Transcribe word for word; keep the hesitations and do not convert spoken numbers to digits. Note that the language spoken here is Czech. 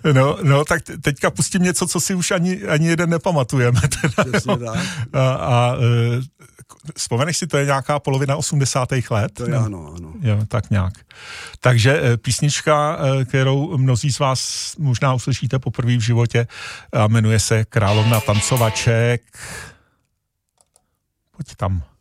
No, no, tak teďka pustím něco, co si už ani, ani jeden nepamatujeme. Teda, no. A, a vzpomeneš si, to je nějaká polovina osmdesátých let? To je ano, ano. Jo, tak nějak. Takže písnička, kterou mnozí z vás možná uslyšíte poprvé v životě, a jmenuje se Královna tancovaček. Pojď tam.